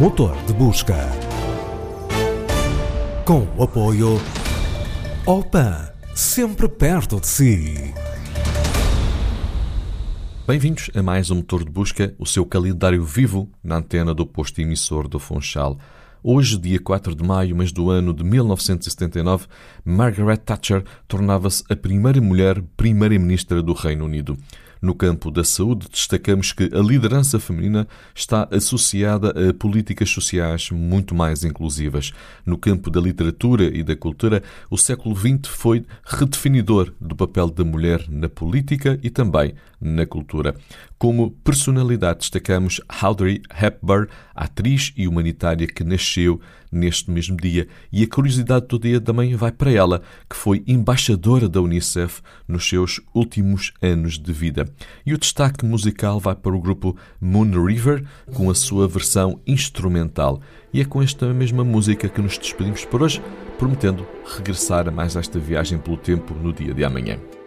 Motor de busca. Com o apoio Opan, sempre perto de si. Bem-vindos a mais um Motor de Busca, o seu calendário vivo na antena do posto emissor do Funchal. Hoje, dia 4 de maio, mas do ano de 1979, Margaret Thatcher tornava-se a primeira mulher primeira-ministra do Reino Unido. No campo da saúde, destacamos que a liderança feminina está associada a políticas sociais muito mais inclusivas. No campo da literatura e da cultura, o século XX foi redefinidor do papel da mulher na política e também na cultura. Como personalidade, destacamos Audrey Hepburn, a atriz e humanitária que nasceu neste mesmo dia. E a curiosidade do dia também vai para ela, que foi embaixadora da Unicef nos seus últimos anos de vida. E o destaque musical vai para o grupo Moon River, com a sua versão instrumental. E é com esta mesma música que nos despedimos por hoje, prometendo regressar a mais esta viagem pelo tempo no dia de amanhã.